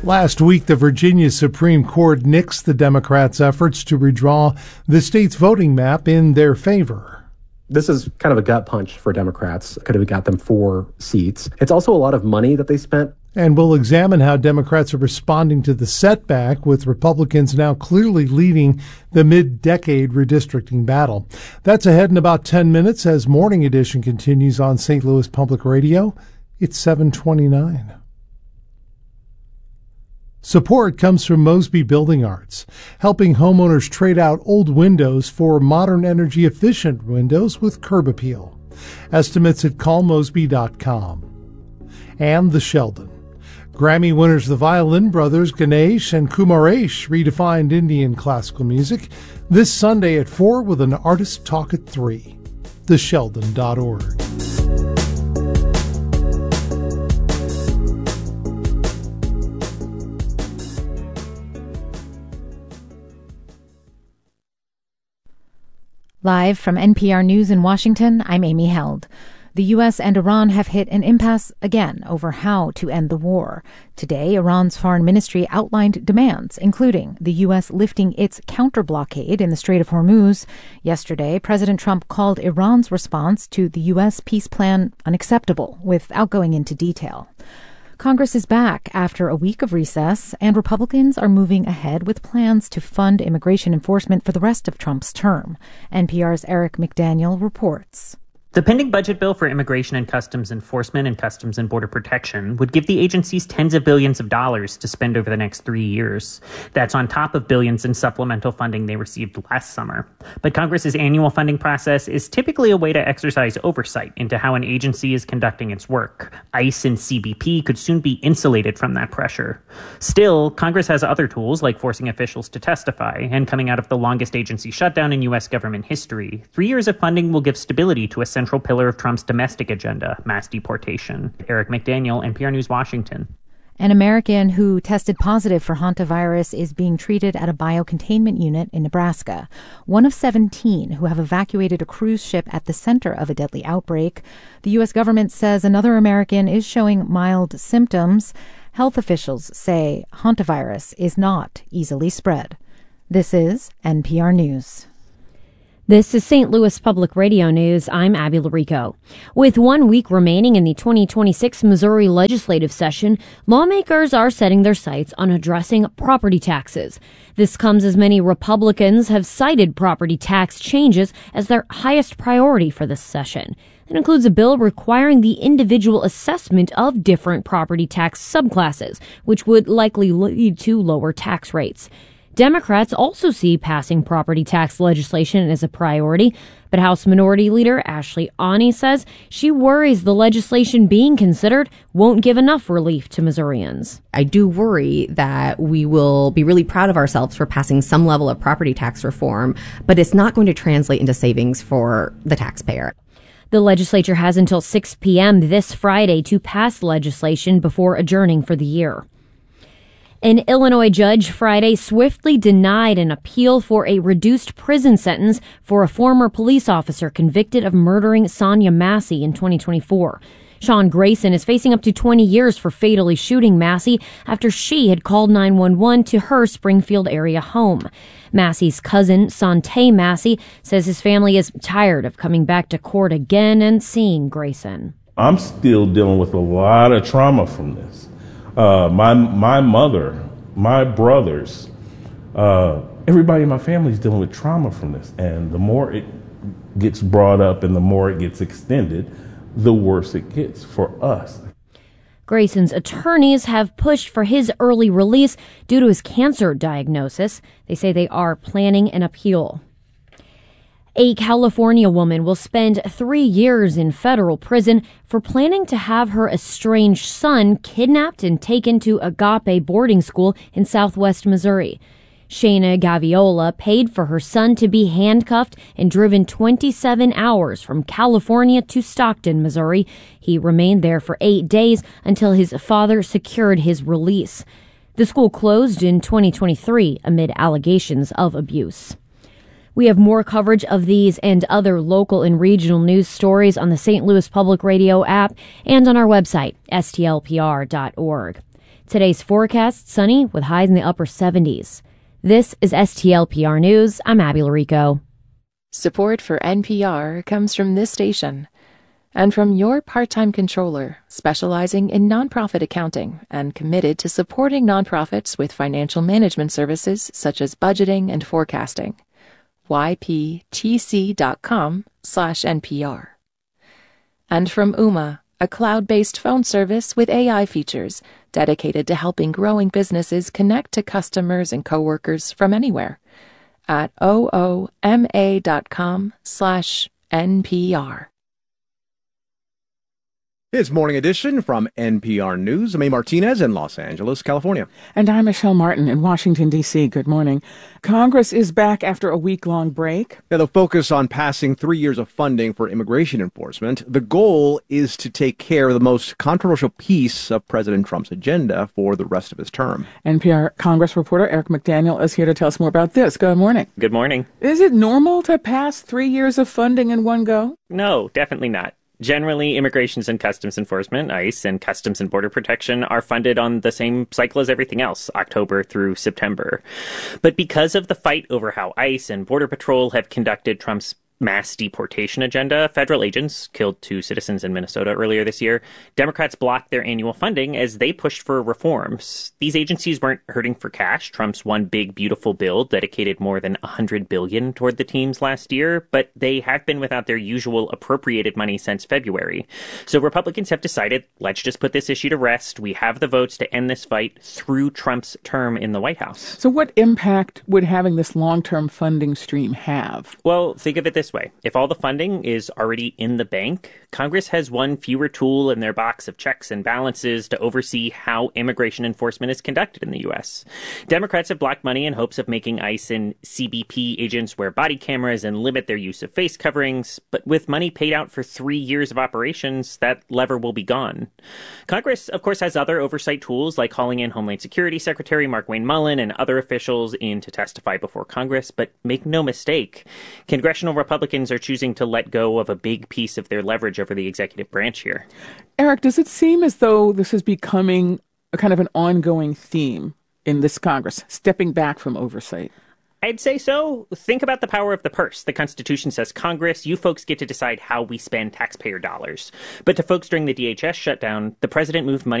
Last week, the Virginia Supreme Court nixed the Democrats' efforts to redraw the state's voting map in their favor. This is kind of a gut punch for Democrats. Could have got them 4 seats. It's also a lot of money that they spent. And we'll examine how Democrats are responding to the setback, with Republicans now clearly leading the mid-decade redistricting battle. That's ahead in about 10 minutes as Morning Edition continues on St. Louis Public Radio. It's 7:29. Support comes from Mosby Building Arts, helping homeowners trade out old windows for modern energy-efficient windows with curb appeal. Estimates at callmosby.com. And the Sheldon. Grammy winners the Violin Brothers Ganesh and Kumaresh redefined Indian classical music this Sunday at 4 with an artist talk at 3. thesheldon.org. Live from NPR News in Washington, I'm Amy Held. The U.S. and Iran have hit an impasse again over how to end the war. Today, Iran's foreign ministry outlined demands, including the U.S. lifting its counter-blockade in the Strait of Hormuz. Yesterday, President Trump called Iran's response to the U.S. peace plan unacceptable, without going into detail. Congress is back after a week of recess, and Republicans are moving ahead with plans to fund immigration enforcement for the rest of Trump's term. NPR's Eric McDaniel reports. The pending budget bill for immigration and customs enforcement and customs and border protection would give the agencies tens of billions of dollars to spend over the next 3 years. That's on top of billions in supplemental funding they received last summer. But Congress's annual funding process is typically a way to exercise oversight into how an agency is conducting its work. ICE and CBP could soon be insulated from that pressure. Still, Congress has other tools like forcing officials to testify, and coming out of the longest agency shutdown in U.S. government history, 3 years of funding will give stability to a central pillar of Trump's domestic agenda, mass deportation. Eric McDaniel, NPR News, Washington. An American who tested positive for hantavirus is being treated at a biocontainment unit in Nebraska, one of 17 who have evacuated a cruise ship at the center of a deadly outbreak. The U.S. government says another American is showing mild symptoms. Health officials say hantavirus is not easily spread. This is NPR News. This is St. Louis Public Radio News. I'm Abby Larico. With 1 week remaining in the 2026 Missouri legislative session, lawmakers are setting their sights on addressing property taxes. This comes as many Republicans have cited property tax changes as their highest priority for this session. It includes a bill requiring the individual assessment of different property tax subclasses, which would likely lead to lower tax rates. Democrats also see passing property tax legislation as a priority, but House Minority Leader Ashley Aune says she worries the legislation being considered won't give enough relief to Missourians. I do worry that we will be really proud of ourselves for passing some level of property tax reform, but it's not going to translate into savings for the taxpayer. The legislature has until 6 p.m. this Friday to pass legislation before adjourning for the year. An Illinois judge Friday swiftly denied an appeal for a reduced prison sentence for a former police officer convicted of murdering Sonia Massey in 2024. Sean Grayson is facing up to 20 years for fatally shooting Massey after she had called 911 to her Springfield area home. Massey's cousin, Sante Massey, says his family is tired of coming back to court again and seeing Grayson. I'm still dealing with a lot of trauma from this. My mother, my brothers, everybody in my family is dealing with trauma from this. And the more it gets brought up and the more it gets extended, the worse it gets for us. Grayson's attorneys have pushed for his early release due to his cancer diagnosis. They say they are planning an appeal. A California woman will spend 3 years in federal prison for planning to have her estranged son kidnapped and taken to Agape boarding school in southwest Missouri. Shayna Gaviola paid for her son to be handcuffed and driven 27 hours from California to Stockton, Missouri. He remained there for 8 days until his father secured his release. The school closed in 2023 amid allegations of abuse. We have more coverage of these and other local and regional news stories on the St. Louis Public Radio app and on our website, stlpr.org. Today's forecast, sunny with highs in the upper 70s. This is STLPR News. I'm Abby Larico. Support for NPR comes from this station and from your part-time controller, specializing in nonprofit accounting and committed to supporting nonprofits with financial management services such as budgeting and forecasting. yptc.com/NPR. And from Ooma, a cloud-based phone service with AI features dedicated to helping growing businesses connect to customers and coworkers from anywhere at ooma.com/NPR. It's Morning Edition from NPR News. I'm A. Martinez in Los Angeles, California. And I'm Michelle Martin in Washington, D.C. Good morning. Congress is back after a week-long break. Now, they'll focus on passing 3 years of funding for immigration enforcement. The goal is to take care of the most controversial piece of President Trump's agenda for the rest of his term. NPR Congress reporter Eric McDaniel is here to tell us more about this. Good morning. Good morning. Is it normal to pass 3 years of funding in one go? No, definitely not. Generally, Immigration and Customs Enforcement, ICE, and Customs and Border Protection are funded on the same cycle as everything else, October through September. But because of the fight over how ICE and Border Patrol have conducted Trump's mass deportation agenda, federal agents killed 2 citizens in Minnesota earlier this year, Democrats blocked their annual funding as they pushed for reforms. These agencies weren't hurting for cash. Trump's One Big Beautiful Bill dedicated more than $100 billion toward the teams last year, but they have been without their usual appropriated money since February. So Republicans have decided, let's just put this issue to rest. We have the votes to end this fight through Trump's term in the White House. So what impact would having this long-term funding stream have? Well, think of it this way. If all the funding is already in the bank, Congress has one fewer tool in their box of checks and balances to oversee how immigration enforcement is conducted in the U.S. Democrats have blocked money in hopes of making ICE and CBP agents wear body cameras and limit their use of face coverings. But with money paid out for 3 years of operations, that lever will be gone. Congress, of course, has other oversight tools like calling in Homeland Security Secretary Markwayne Mullin and other officials in to testify before Congress. But make no mistake, congressional Republicans are choosing to let go of a big piece of their leverage over the executive branch here. Eric, does it seem as though this is becoming a kind of an ongoing theme in this Congress, stepping back from oversight? I'd say so. Think about the power of the purse. The Constitution says, Congress, you folks get to decide how we spend taxpayer dollars. But to folks during the DHS shutdown, the president moved money